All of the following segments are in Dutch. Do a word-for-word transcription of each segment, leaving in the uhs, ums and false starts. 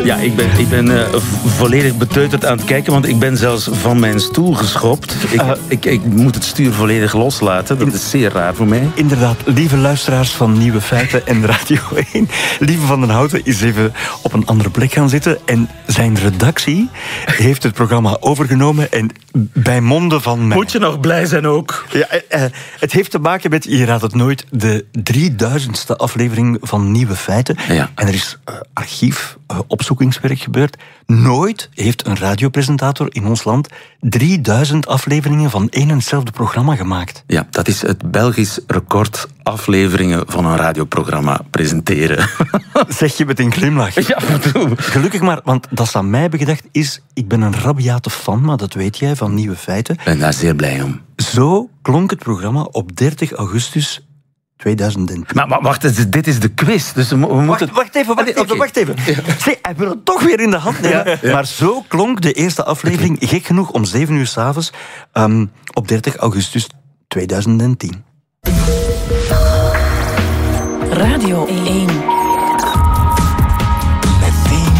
Ja, ik ben, ik ben uh, volledig beteuterd aan het kijken, want ik ben zelfs van mijn stoel geschopt. Ik, uh, ik, ik moet het stuur volledig loslaten. Dat is zeer raar voor mij. Inderdaad, lieve luisteraars van Nieuwe Feiten en Radio één. Lieve Van den Houten is even op een andere plek gaan zitten. En zijn redactie heeft het programma overgenomen. En bij monden van mij... Moet je nog blij zijn ook. Ja, uh, het heeft te maken met, je raadt het nooit, de drieduizendste aflevering van Nieuwe Feiten. Ja. En er is uh, archief, uh, opzoekingswerk gebeurd. Nooit heeft een radiopresentator in ons land drieduizend afleveringen van één en hetzelfde programma gemaakt. Ja, dat is het Belgisch record afleveringen van een radioprogramma presenteren. Zeg je met een glimlach. Ja, bedoel. Gelukkig maar, want dat ze aan mij hebben gedacht is, ik ben een rabiate fan, maar dat weet jij, van Nieuwe Feiten. Ik ben daar zeer blij om. Zo klonk het programma op dertig augustus tweeduizend tien. Maar, maar wacht, dit is de quiz. Dus we, we wacht, moeten... wacht even, wacht even, okay. wacht even. Ja. Zeg, hij wil het toch weer in de hand nemen. Ja, ja. Maar zo klonk de eerste aflevering, okay. gek genoeg, om zeven uur 's avonds um, op dertig augustus tweeduizend tien. Radio één. Meteen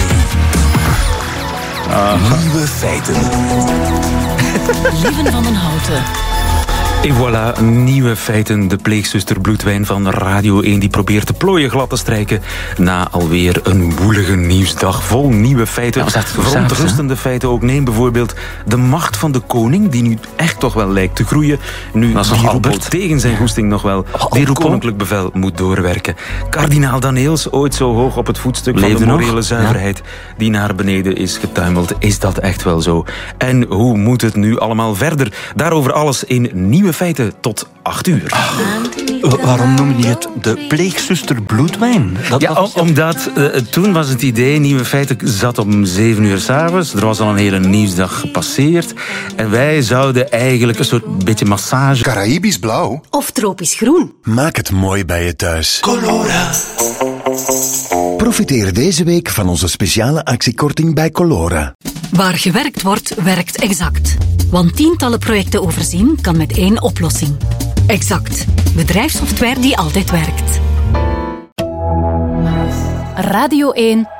nu. Nieuwe Feiten. Lieven Van den Houten. En voilà, Nieuwe Feiten, de pleegzuster bloedwijn van Radio één... die probeert de plooien glad te strijken na alweer een woelige nieuwsdag vol nieuwe feiten. Ja, verontrustende feiten ook. Neem bijvoorbeeld de macht van de koning, die nu echt toch wel lijkt te groeien. Nu die Albert tegen zijn goesting nog wel weer koninklijk bevel moet doorwerken. Kardinaal Daneels, ooit zo hoog op het voetstuk van de morele zuiverheid... die naar beneden is getuimeld. Is dat echt wel zo? En hoe moet het nu allemaal verder? Daarover alles in Nieuwe Feiten tot acht uur. Oh. Waarom noem je het de pleegzuster bloedwijn? Dat ja, om, omdat uh, toen was het idee, Nieuwe Feiten zat om zeven uur 's avonds. Er was al een hele nieuwsdag gepasseerd. En wij zouden eigenlijk een soort beetje massage... Caraïbisch blauw. Of tropisch groen. Maak het mooi bij je thuis. Colora. Profiteer deze week van onze speciale actiekorting bij Colora. Waar gewerkt wordt, werkt Exact. Want tientallen projecten overzien kan met één oplossing. Exact. Bedrijfssoftware die altijd werkt. Radio één.